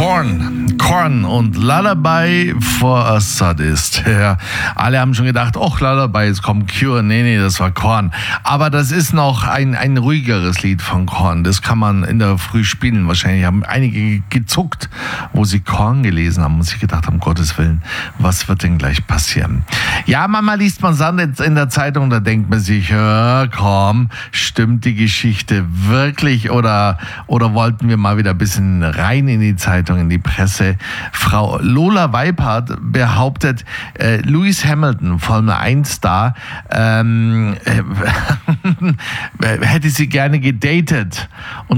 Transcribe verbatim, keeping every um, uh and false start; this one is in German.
Korn, Korn und Lullaby for a Sadist. Ja, alle haben schon gedacht, oh, Lullaby, jetzt kommt Cure. Nee, nee, das war Korn. Aber das ist noch ein, ein ruhigeres Lied von Korn. Das kann man in der Früh spielen. Wahrscheinlich haben einige gezuckt, wo sie Korn gelesen haben und sich gedacht haben, um Gottes Willen, was wird denn gleich passieren? Ja, manchmal liest man Sand in der Zeitung, da denkt man sich, ja, komm, stimmt die Geschichte wirklich oder, oder wollten wir mal wieder ein bisschen rein in die Zeitung, in die Presse? Frau Lola Weipert behauptet, äh, Lewis Hamilton, Formel eins Star, ähm, äh, hätte sie gerne gedatet. Und